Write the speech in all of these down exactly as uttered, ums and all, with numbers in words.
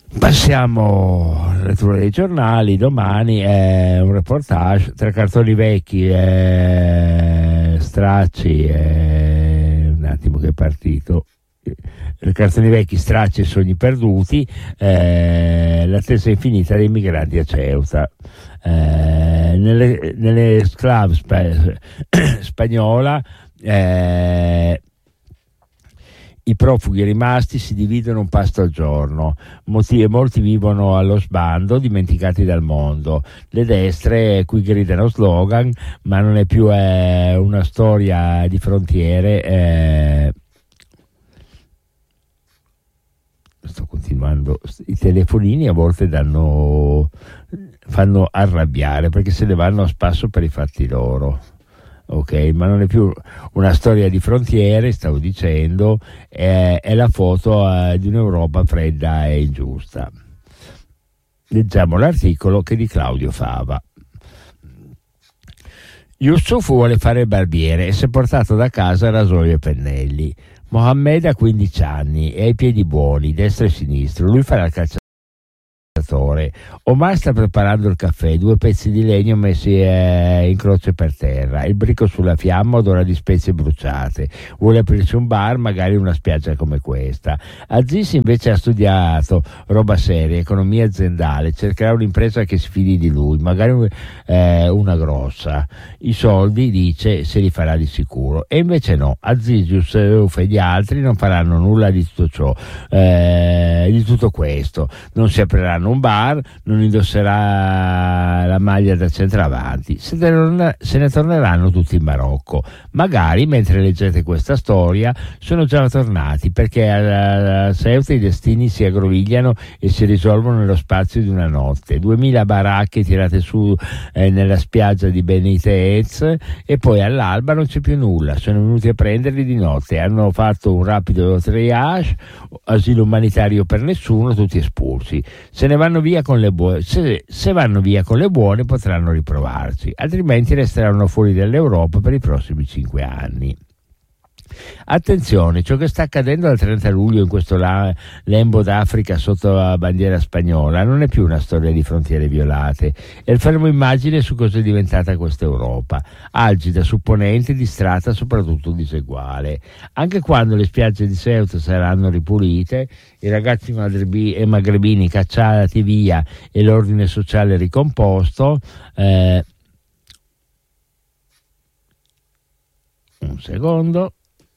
Passiamo alla lettura dei giornali. Domani è un reportage tra cartoni vecchi e stracci e... un attimo che è partito le cartoni vecchi, stracci e sogni perduti, eh, l'attesa infinita dei migranti a Ceuta. Eh, nelle, nelle sclave spa- spagnola eh, i profughi rimasti si dividono un pasto al giorno, molti, molti vivono allo sbando, dimenticati dal mondo. Le destre qui gridano slogan, ma non è più eh, una storia di frontiere. Eh, sto continuando, i telefonini a volte danno, fanno arrabbiare perché se ne vanno a spasso per i fatti loro. Ok, ma non è più una storia di frontiere, stavo dicendo, è, è la foto eh, di un'Europa fredda e ingiusta. Leggiamo l'articolo che è di Claudio Fava. Yusuf vuole fare il barbiere e si è portato da casa rasoio e pennelli. Mohammed ha quindici anni e ha i piedi buoni, destro e sinistro. Lui farà il calciatore. Omar sta preparando il caffè, due pezzi di legno messi eh, in croce per terra, il bricco sulla fiamma odora di spezie bruciate. Vuole aprirsi un bar, magari una spiaggia come questa. Aziz invece ha studiato roba seria, economia aziendale, cercherà un'impresa che si fidi di lui, magari eh, una grossa. I soldi, dice, se li farà di sicuro. E invece no, Aziz, Yusuf e gli altri non faranno nulla di tutto ciò, eh, di tutto questo. Non si apriranno un bar, non indosserà la maglia da centravanti, se ne, se ne torneranno tutti in Marocco. Magari mentre leggete questa storia sono già tornati, perché a, a Ceuta i destini si aggrovigliano e si risolvono nello spazio di una notte. Duemila baracche tirate su eh, nella spiaggia di Benitez e poi all'alba non c'è più nulla. Sono venuti a prenderli di notte, hanno fatto un rapido triage, asilo umanitario per nessuno, tutti espulsi. Se ne vanno via con le buone, se, se vanno via con le buone potranno riprovarci, altrimenti resteranno fuori dall'Europa per i prossimi cinque anni. Attenzione, ciò che sta accadendo dal trenta luglio in questo la- lembo d'Africa sotto la bandiera spagnola non è più una storia di frontiere violate, è il fermo immagine su cosa è diventata questa Europa, algida, supponente, distratta, soprattutto diseguale. Anche quando le spiagge di Ceuta saranno ripulite, i ragazzi magrebi- e magrebini cacciati via e l'ordine sociale ricomposto, eh, un secondo.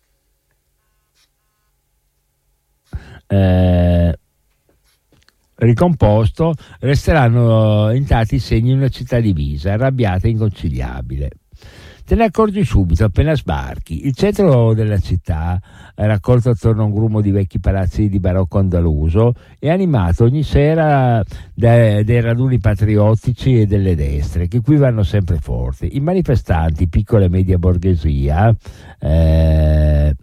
Eh, ricomposto, resteranno intatti i segni di una città divisa, arrabbiata e inconciliabile. Te ne accorgi subito appena sbarchi. Il centro della città, raccolto attorno a un grumo di vecchi palazzi di barocco andaluso, è animato ogni sera dai, dai raduni patriottici e delle destre, che qui vanno sempre forti. I manifestanti, piccola e media borghesia, eh,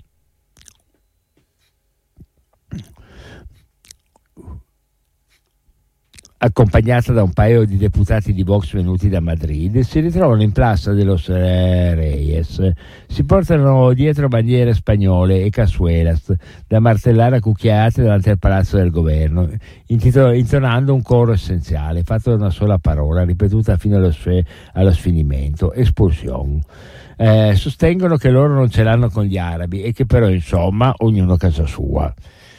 accompagnata da un paio di deputati di Vox venuti da Madrid, si ritrovano in Plaza de los Reyes. Si portano dietro bandiere spagnole e cazuelas da martellare a cucchiaiate davanti al palazzo del governo, intito- intonando un coro essenziale, fatto da una sola parola, ripetuta fino allo, sfe- allo sfinimento: espulsione. Eh, sostengono che loro non ce l'hanno con gli arabi e che però, insomma, ognuno a casa sua.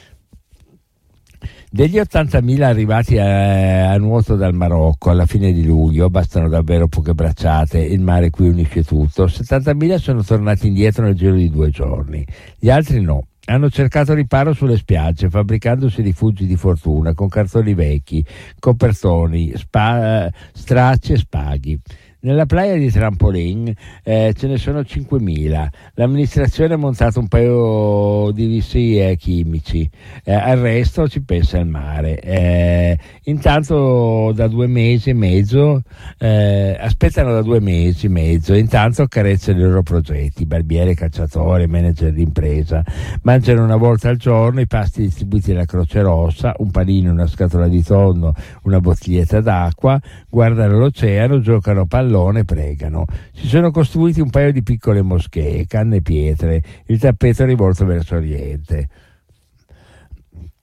Degli ottantamila arrivati a, a nuoto dal Marocco alla fine di luglio, bastano davvero poche bracciate, il mare qui unisce tutto, settantamila sono tornati indietro nel giro di due giorni, gli altri no. Hanno cercato riparo sulle spiagge, fabbricandosi rifugi di fortuna con cartoni vecchi, copertoni, spa, stracci e spaghi. Nella playa di Trampolin eh, ce ne sono cinquemila. L'amministrazione ha montato un paio di V C eh, chimici, eh, al resto ci pensa il mare. Eh, intanto da due mesi e mezzo eh, aspettano da due mesi e mezzo, intanto accarezzano i loro progetti, barbiere, cacciatore, manager di impresa. Mangiano una volta al giorno i pasti distribuiti dalla Croce Rossa, un panino, una scatola di tonno, una bottiglietta d'acqua, guardano l'oceano, giocano a pallone, pregano. Si sono costruiti un paio di piccole moschee, canne pietre, il tappeto rivolto verso oriente.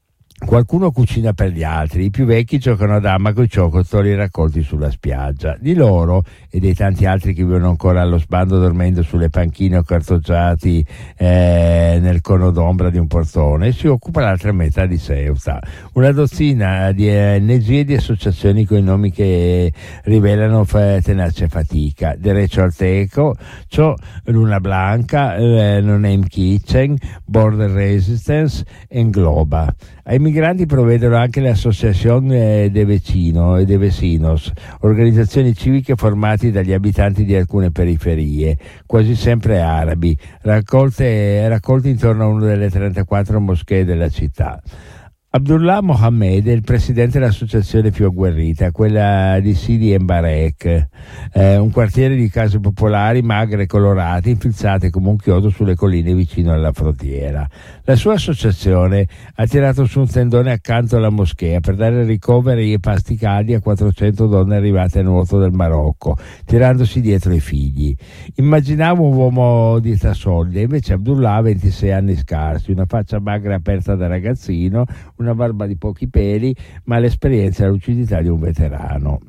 Qualcuno cucina per gli altri, i più vecchi giocano a dama coi cioccolatori raccolti sulla spiaggia. Di loro e dei tanti altri che vivono ancora allo sbando dormendo sulle panchine o cartoggiati eh, nel cono d'ombra di un portone si occupa l'altra metà di Ceuta. Una dozzina di O N G e di associazioni con i nomi che rivelano tenace fatica: Derecho al Teco, Ciò, Luna Blanca, eh, No Name Kitchen, Border Resistance e Engloba. Ai migranti provvedono anche le Associazione de Vecino e de Vecinos, organizzazioni civiche formate dagli abitanti di alcune periferie, quasi sempre arabi, raccolte, raccolti intorno a una delle trentaquattro moschee della città. Abdullah Mohammed è il presidente dell'associazione più agguerrita, quella di Sidi Mbarek, eh, un quartiere di case popolari magre e colorate infilzate come un chiodo sulle colline vicino alla frontiera. La sua associazione ha tirato su un tendone accanto alla moschea per dare ricoveri e pasti caldi a quattrocento donne arrivate a nuoto dal Marocco, tirandosi dietro i figli. Immaginavo un uomo di età solida, invece Abdullah ha ventisei anni scarsi, una faccia magra aperta da ragazzino, una barba di pochi peli, ma l'esperienza e la lucidità di un veterano.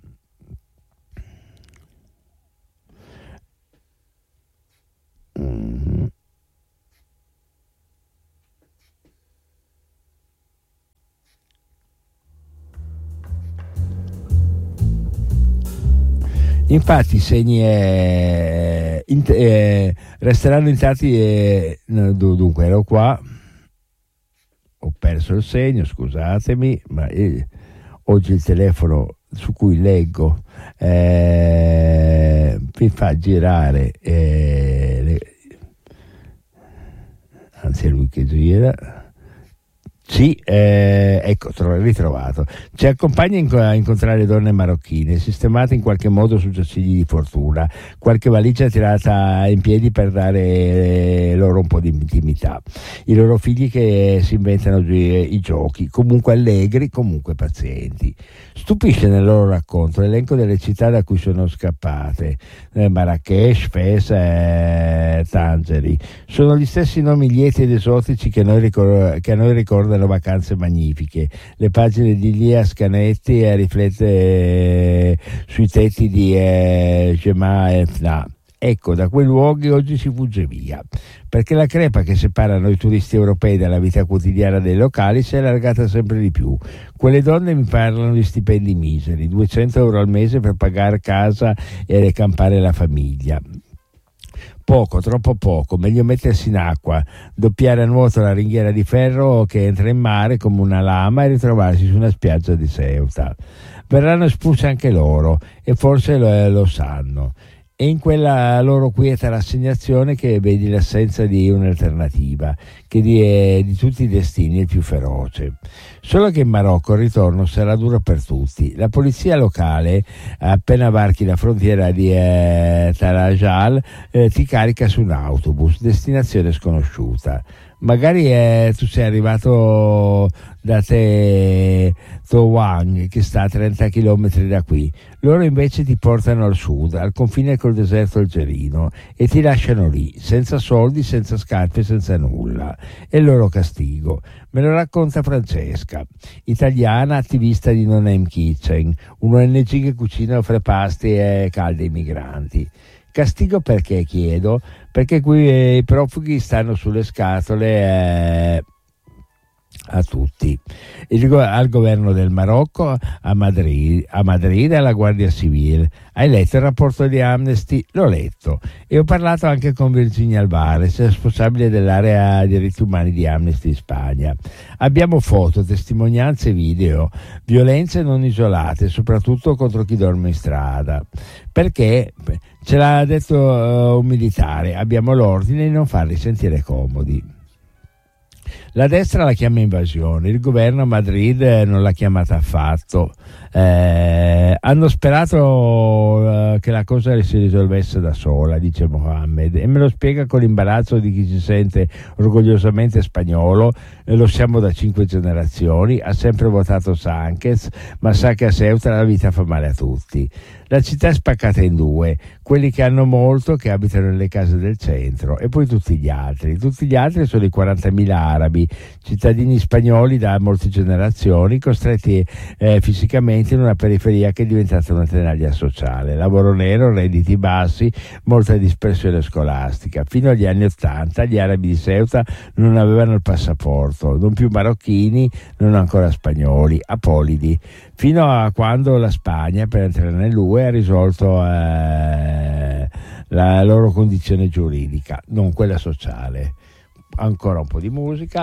Mm-hmm. Infatti i segni eh, in, eh, resteranno intatti. Eh, dunque ero qua, ho perso il segno, scusatemi, ma eh, oggi il telefono su cui leggo eh, mi fa girare, eh, le, anzi è lui che gira. Sì, eh, ecco, ritrovato. Ci accompagna a incontrare donne marocchine, sistemate in qualche modo su giacigli di fortuna, qualche valigia tirata in piedi per dare loro un po' di intimità. I loro figli che si inventano gi- i giochi, comunque allegri, comunque pazienti. Stupisce nel loro racconto l'elenco delle città da cui sono scappate: eh, Marrakesh, Fez, eh, Tangeri. Sono gli stessi nomi lieti ed esotici che, noi ricor- che a noi ricordano vacanze magnifiche. Le pagine di Lia Scanetti eh, riflette eh, sui tetti di eh, Gemma e Fna. Ecco, da quei luoghi oggi si fugge via, perché la crepa che separa noi turisti europei dalla vita quotidiana dei locali si è allargata sempre di più. Quelle donne mi parlano di stipendi miseri, duecento euro al mese per pagare casa e ricampare la famiglia. Poco, troppo poco, meglio mettersi in acqua, doppiare a nuoto la ringhiera di ferro che entra in mare come una lama e ritrovarsi su una spiaggia di Ceuta. Verranno espulse anche loro e forse lo, lo sanno. È in quella loro quieta rassegnazione che vedi l'assenza di un'alternativa, che di, è, di tutti i destini è il più feroce. Solo che in Marocco il ritorno sarà duro per tutti. La polizia locale, appena varchi la frontiera di eh, Tarajal, eh, ti carica su un autobus, destinazione sconosciuta. Magari eh, tu sei arrivato da te Towang, che sta a trenta chilometri da qui. Loro invece ti portano al sud, al confine col deserto algerino, e ti lasciano lì, senza soldi, senza scarpe, senza nulla. È il loro castigo. Me lo racconta Francesca, italiana, attivista di No Name Kitchen, un O N G che cucina e offre pasti e caldi ai migranti. Castigo perché, chiedo? Perché qui eh, i profughi stanno sulle scatole eh, a tutti, il, al governo del Marocco, a Madrid, a Madrid e alla Guardia Civile. Hai letto il rapporto di Amnesty? L'ho letto e ho parlato anche con Virginia Alvarez, responsabile dell'area diritti umani di Amnesty in Spagna. Abbiamo foto, testimonianze, video, violenze non isolate, soprattutto contro chi dorme in strada. Perché, ce l'ha detto uh, un militare, abbiamo l'ordine di non farli sentire comodi. La destra la chiama invasione, il governo a Madrid non l'ha chiamata affatto. Eh, hanno sperato eh, che la cosa si risolvesse da sola, dice Mohammed, e me lo spiega con l'imbarazzo di chi si sente orgogliosamente spagnolo. Eh, lo siamo da cinque generazioni, ha sempre votato Sánchez, ma sa che a Ceuta la vita fa male a tutti. La città è spaccata in due, quelli che hanno molto, che abitano nelle case del centro, e poi tutti gli altri. Tutti gli altri sono i quarantamila arabi arabi, cittadini spagnoli da molte generazioni, costretti eh, fisicamente in una periferia che è diventata una tenaglia sociale. Lavoro nero, redditi bassi, molta dispersione scolastica. Fino agli anni Ottanta gli arabi di Ceuta non avevano il passaporto, non più marocchini, non ancora spagnoli, apolidi, fino a quando la Spagna, per entrare nell'U E, ha risolto eh, la loro condizione giuridica, non quella sociale. Ancora un po' di musica.